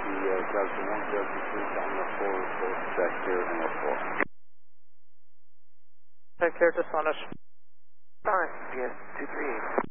Delta 1, Delta 2, China 4, report check here in report. Check clear to Sonic. Fine, yes, 238.